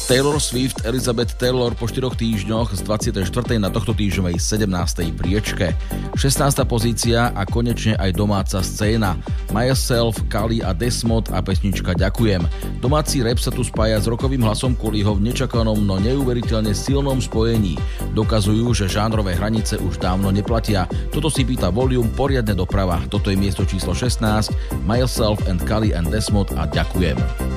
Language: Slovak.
Taylor Swift, Elizabeth Taylor po 4 týždňoch z 24. na tohto týždňovej 17. priečke. 16. pozícia a konečne aj domáca scéna. Myself, Kali a Desmod a pesnička Ďakujem. Domáci rap sa tu spája s rockovým hlasom Kuliho v nečakanom, no neuveriteľne silnom spojení. Dokazujú, že žánrové hranice už dávno neplatia. Toto si pýta Volume poriadne doprava. Toto je miesto číslo 16. Myself and Kali and Desmod a Ďakujem.